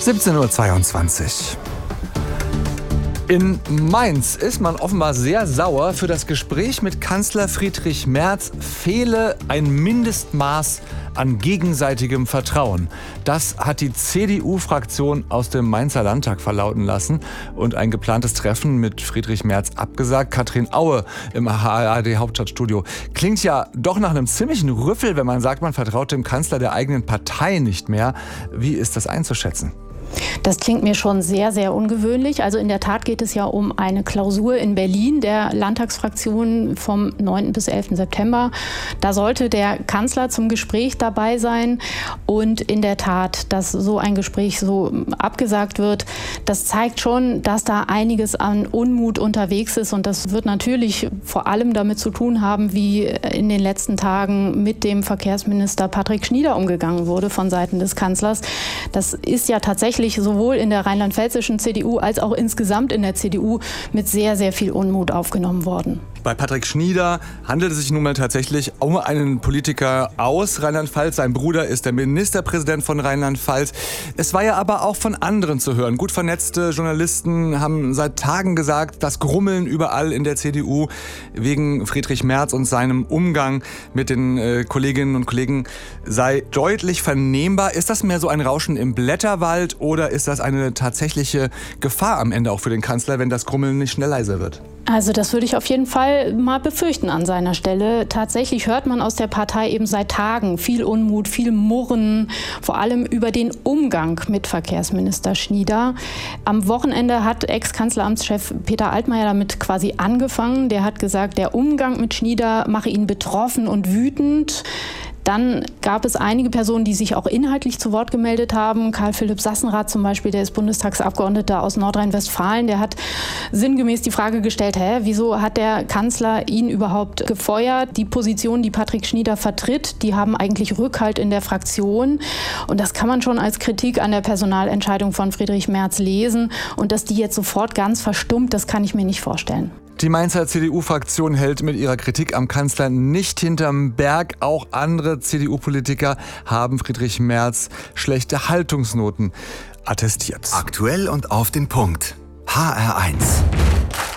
17:22 Uhr. In Mainz ist man offenbar sehr sauer. Für das Gespräch mit Kanzler Friedrich Merz fehle ein Mindestmaß an gegenseitigem Vertrauen. Das hat die CDU-Fraktion aus dem Mainzer Landtag verlauten lassen und ein geplantes Treffen mit Friedrich Merz abgesagt. Katrin Aue im ARD-Hauptstadtstudio. Klingt ja doch nach einem ziemlichen Rüffel, wenn man sagt, man vertraut dem Kanzler der eigenen Partei nicht mehr. Wie ist das einzuschätzen? Das klingt mir schon sehr, sehr ungewöhnlich. Also in der Tat geht es ja um eine Klausur in Berlin der Landtagsfraktion vom 9. bis 11. September. Da sollte der Kanzler zum Gespräch dabei sein. Und in der Tat, dass so ein Gespräch so abgesagt wird, das zeigt schon, dass da einiges an Unmut unterwegs ist. Und das wird natürlich vor allem damit zu tun haben, wie in den letzten Tagen mit dem Verkehrsminister Patrick Schnieder umgegangen wurde von Seiten des Kanzlers. Das ist ja tatsächlich sowohl in der rheinland-pfälzischen CDU als auch insgesamt in der CDU mit sehr, sehr viel Unmut aufgenommen worden. Bei Patrick Schnieder handelt es sich nun mal tatsächlich um einen Politiker aus Rheinland-Pfalz. Sein Bruder ist der Ministerpräsident von Rheinland-Pfalz. Es war ja aber auch von anderen zu hören. Gut vernetzte Journalisten haben seit Tagen gesagt, das Grummeln überall in der CDU wegen Friedrich Merz und seinem Umgang mit den Kolleginnen und Kollegen sei deutlich vernehmbar. Ist das mehr so ein Rauschen im Blätterwald oder ist das eine tatsächliche Gefahr am Ende auch für den Kanzler, wenn das Grummeln nicht schnell leiser wird? Also das würde ich auf jeden Fall mal befürchten an seiner Stelle. Tatsächlich hört man aus der Partei eben seit Tagen viel Unmut, viel Murren, vor allem über den Umgang mit Verkehrsminister Schnieder. Am Wochenende hat Ex-Kanzleramtschef Peter Altmaier damit quasi angefangen. Der hat gesagt, der Umgang mit Schnieder mache ihn betroffen und wütend. Dann gab es einige Personen, die sich auch inhaltlich zu Wort gemeldet haben. Karl-Philipp Sassenrath zum Beispiel, der ist Bundestagsabgeordneter aus Nordrhein-Westfalen. Der hat sinngemäß die Frage gestellt, wieso hat der Kanzler ihn überhaupt gefeuert? Die Position, die Patrick Schnieder vertritt, die haben eigentlich Rückhalt in der Fraktion. Und das kann man schon als Kritik an der Personalentscheidung von Friedrich Merz lesen. Und dass die jetzt sofort ganz verstummt, das kann ich mir nicht vorstellen. Die Mainzer CDU-Fraktion hält mit ihrer Kritik am Kanzler nicht hinterm Berg. Auch andere CDU-Politiker haben Friedrich Merz schlechte Haltungsnoten attestiert. Aktuell und auf den Punkt. HR1.